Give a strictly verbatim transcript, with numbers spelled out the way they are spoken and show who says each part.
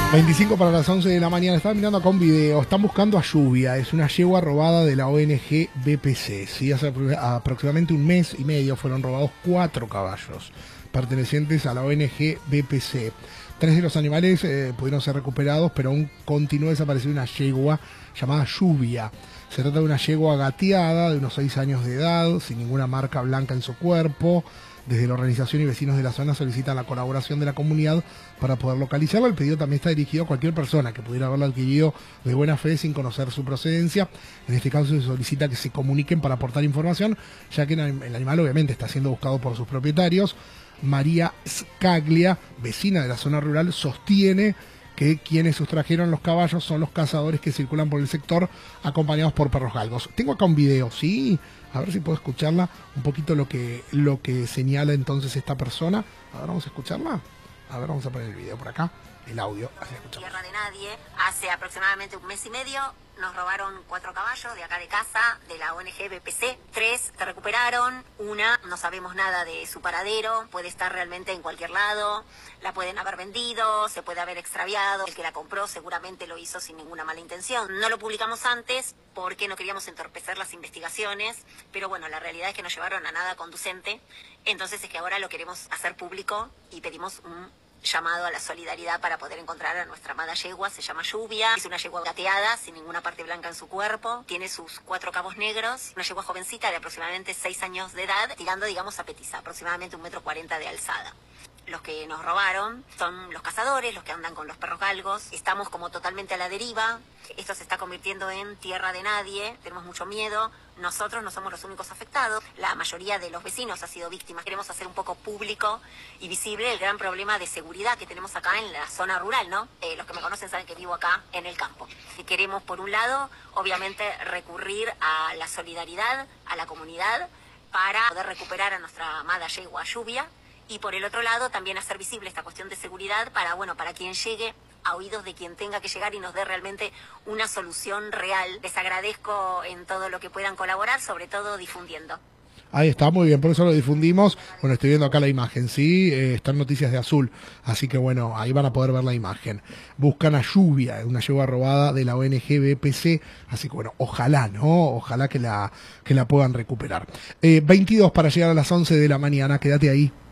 Speaker 1: veinticinco para las once de la mañana. Estaba mirando acá un video. Están buscando a Lluvia. Es una yegua robada de la O N G B P C. Sí, hace aproximadamente un mes y medio fueron robados cuatro caballos pertenecientes a la O N G B P C. Tres de los animales eh, pudieron ser recuperados, pero aún continúa desaparecida una yegua llamada Lluvia. Se trata de una yegua gateada de unos seis años de edad, sin ninguna marca blanca en su cuerpo. Desde la organización y vecinos de la zona solicitan la colaboración de la comunidad para poder localizarla. El pedido también está dirigido a cualquier persona que pudiera haberlo adquirido de buena fe sin conocer su procedencia. En este caso se solicita que se comuniquen para aportar información, ya que el animal obviamente está siendo buscado por sus propietarios. María Scaglia, vecina de la zona rural, sostiene que quienes sustrajeron los caballos son los cazadores que circulan por el sector acompañados por perros galgos. Tengo acá un video, ¿sí? A ver si puedo escucharla un poquito lo que, lo que señala entonces esta persona. A ver, vamos a escucharla. A ver, vamos a poner el video por acá, el audio. Así escuchamos.
Speaker 2: Tierra de nadie. Hace aproximadamente un mes y medio nos robaron cuatro caballos de acá de casa, de la O N G B P C. Tres se recuperaron, una no sabemos nada de su paradero, puede estar realmente en cualquier lado, la pueden haber vendido, se puede haber extraviado, el que la compró seguramente lo hizo sin ninguna mala intención. No lo publicamos antes porque no queríamos entorpecer las investigaciones, pero bueno, la realidad es que no llevaron a nada conducente, entonces es que ahora lo queremos hacer público y pedimos un llamado a la solidaridad para poder encontrar a nuestra amada yegua. Se llama Lluvia, es una yegua gateada, sin ninguna parte blanca en su cuerpo, tiene sus cuatro cabos negros, una yegua jovencita de aproximadamente seis años de edad, tirando digamos a petiza, aproximadamente un metro cuarenta de alzada. Los que nos robaron son los cazadores, los que andan con los perros galgos. Estamos como totalmente a la deriva. Esto se está convirtiendo en tierra de nadie. Tenemos mucho miedo. Nosotros no somos los únicos afectados. La mayoría de los vecinos ha sido víctima. Queremos hacer un poco público y visible el gran problema de seguridad que tenemos acá en la zona rural, ¿no? Eh, los que me conocen saben que vivo acá en el campo. Y queremos, por un lado, obviamente recurrir a la solidaridad, a la comunidad, para poder recuperar a nuestra amada yegua Lluvia. Y por el otro lado, también hacer visible esta cuestión de seguridad para, bueno, para quien llegue a oídos de quien tenga que llegar y nos dé realmente una solución real. Les agradezco en todo lo que puedan colaborar, sobre todo difundiendo.
Speaker 1: Ahí está, muy bien, por eso lo difundimos. Bueno, estoy viendo acá la imagen, ¿sí? Eh, están noticias de azul, así que bueno, ahí van a poder ver la imagen. Buscan a Lluvia, una yegua robada de la O N G B P C, así que bueno, ojalá, ¿no? Ojalá que la, que la puedan recuperar. Eh, veintidós para llegar a las once de la mañana, quédate ahí.